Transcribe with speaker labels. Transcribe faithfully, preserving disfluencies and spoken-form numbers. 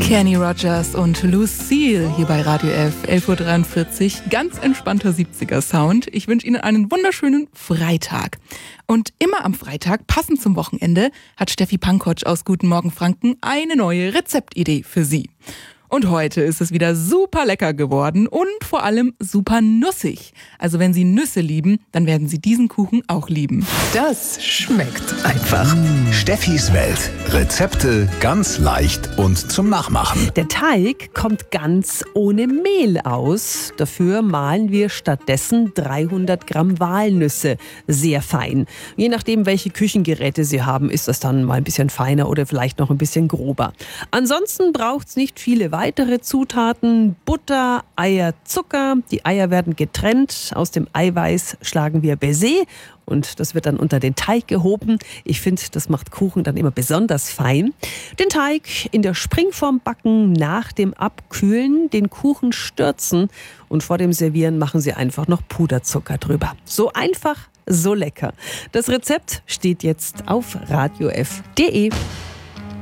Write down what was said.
Speaker 1: Kenny Rogers und Lucille hier bei Radio F, elf Uhr dreiundvierzig, ganz entspannter siebziger-Sound. Ich wünsche Ihnen einen wunderschönen Freitag. Und immer am Freitag, passend zum Wochenende, hat Steffi Pankotsch aus Guten Morgen Franken eine neue Rezeptidee für Sie. Und heute ist es wieder super lecker geworden und vor allem super nussig. Also wenn Sie Nüsse lieben, dann werden Sie diesen Kuchen auch lieben.
Speaker 2: Das schmeckt einfach.
Speaker 3: Mmh, Steffis Welt. Rezepte ganz leicht und zum Nachmachen.
Speaker 2: Der Teig kommt ganz ohne Mehl aus. Dafür mahlen wir stattdessen dreihundert Gramm Walnüsse sehr fein. Je nachdem, welche Küchengeräte Sie haben, ist das dann mal ein bisschen feiner oder vielleicht noch ein bisschen grober. Ansonsten braucht es nicht viele weitere Zutaten: Butter, Eier, Zucker. Die Eier werden getrennt. Aus dem Eiweiß schlagen wir Baiser und das wird dann unter den Teig gehoben. Ich finde, das macht Kuchen dann immer besonders fein. Den Teig in der Springform backen, nach dem Abkühlen den Kuchen stürzen und vor dem Servieren machen Sie einfach noch Puderzucker drüber. So einfach, so lecker. Das Rezept steht jetzt auf radiof punkt de.